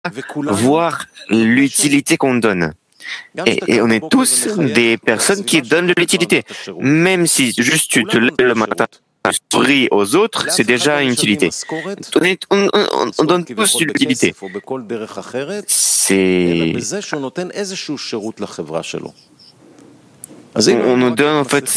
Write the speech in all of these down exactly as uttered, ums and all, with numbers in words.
voir l'utilité qu'on donne. Et, et on est tous des personnes qui donnent de l'utilité. Même si juste tu te lèves le matin, tu souris aux autres, c'est déjà une utilité. On, est, on, on, on donne tous de l'utilité. C'est... On nous donne en fait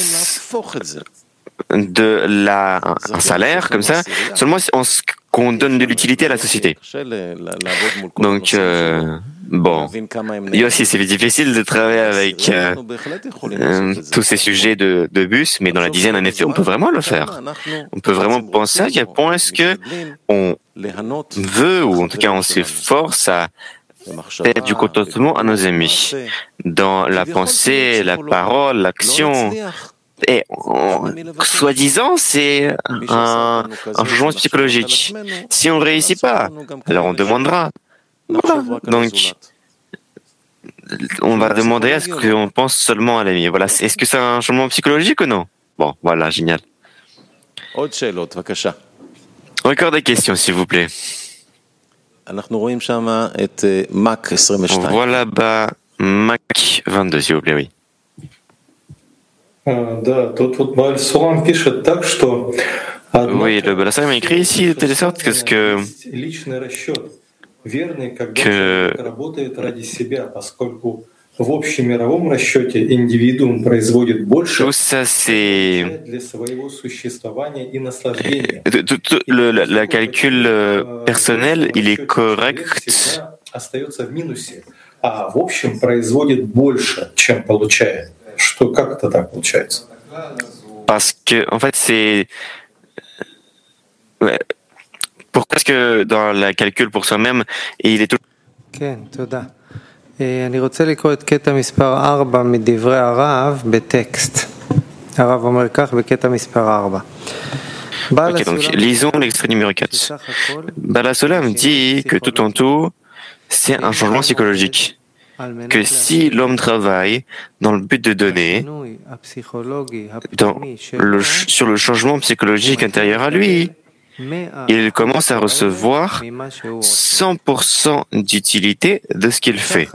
de la, un salaire comme ça, seulement on, qu'on donne de l'utilité à la société. Donc, euh, bon, aussi c'est difficile de travailler avec euh, euh, tous ces sujets de, de bus, mais dans la dizaine, en effet, on peut vraiment le faire. On peut vraiment penser à quel point est-ce que on veut, ou en tout cas on s'efforce à faire du contentement à nos amis, dans la pensée, la parole, l'action. Et soi-disant, c'est un, un changement psychologique. Si on ne réussit pas, alors on demandera. Voilà. Donc, on va demander à ce qu'on pense seulement à l'ami. Voilà. Est-ce que c'est un changement psychologique ou non? Bon, voilà, génial. Encore des questions, s'il vous plaît. Voilà là-bas, Mac vingt-deux, s'il vous plaît, oui. Да, тут вот Бааль Сулам пишет так, что oui, le Baal Hasolам a écrit ici de telle sorte que ce que личный расчет верный, когда человек работает ради себя, поскольку в общемировом расчете индивидуум производит больше для своего существования и наслаждения. Le, le, le calcul personnel, il est correct. Остается в минусе, а в общем производит больше, чем получает. Что, как это так получается? Parce que, en fait, c'est... Pourquoi est-ce que dans le calcul pour soi-même, il est tout... כן, תודה. אני רוצה לקרוא את קטע מספר ארבע מדברי הרב בטקסט. הרב אומר כך בקטע מספר ארבע. Ok, donc lisons l'extrait numéro quatre. Baal Hasolam dit que tout en tout, c'est un changement psychologique. Que si l'homme travaille dans le but de donner, dans le, sur le changement psychologique intérieur à lui, il commence à recevoir cent pour cent d'utilité de ce qu'il fait.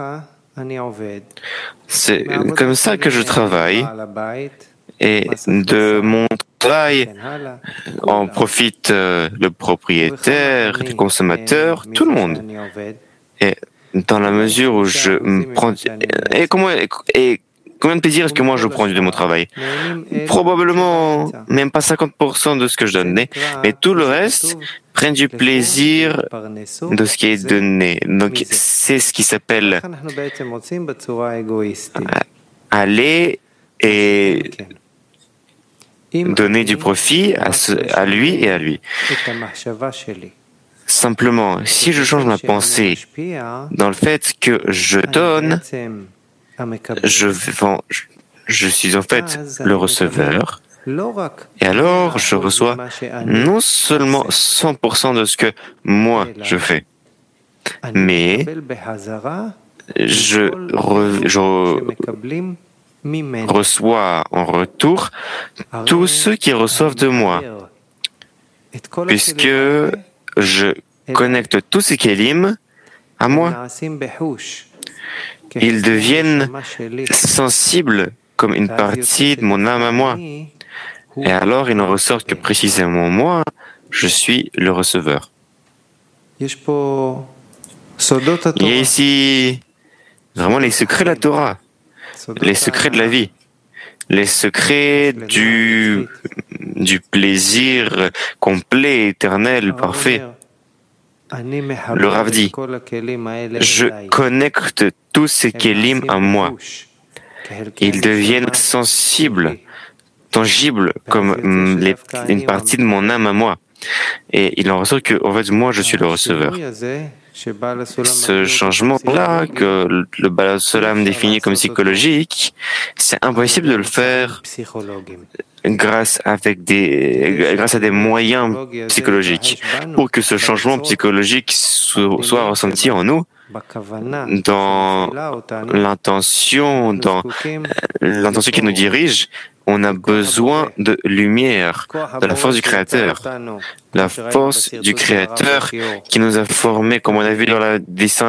C'est comme ça que je travaille, et de mon travail en profite le propriétaire, le consommateur, tout le monde. Et dans la mesure où je prends... Et, comment, et combien de plaisir est-ce que moi je prends de mon travail? Probablement même pas cinquante pour cent de ce que je donne, mais tout le reste prennent du plaisir de ce qui est donné. Donc c'est ce qui s'appelle aller et donner du profit à, ce, à lui et à lui. Simplement, si je change ma pensée dans le fait que je donne, je, vends, je, je suis en fait le receveur, et alors je reçois non seulement cent pour cent de ce que moi je fais, mais je, re, je reçois en retour tous ceux qui reçoivent de moi, puisque je connecte tous ces kélim à moi. Ils deviennent sensibles comme une partie de mon âme à moi. Et alors, il en ressort que précisément moi, je suis le receveur. Il y a ici vraiment les secrets de la Torah, les secrets de la vie, les secrets du, du plaisir complet, éternel, parfait. Le Rav dit, je connecte tous ces kélim à moi. Ils deviennent sensibles, tangibles, comme les, une partie de mon âme à moi. Et il en ressort que, en fait, moi, je suis le receveur. Ce changement-là, que le Baal Hasolam définit comme psychologique, c'est impossible de le faire grâce, avec des, grâce à des moyens psychologiques. Pour que ce changement psychologique soit ressenti en nous, dans l'intention, dans l'intention qui nous dirige, on a besoin de lumière, de la force du Créateur. La force du Créateur qui nous a formés, comme on a vu dans la dessin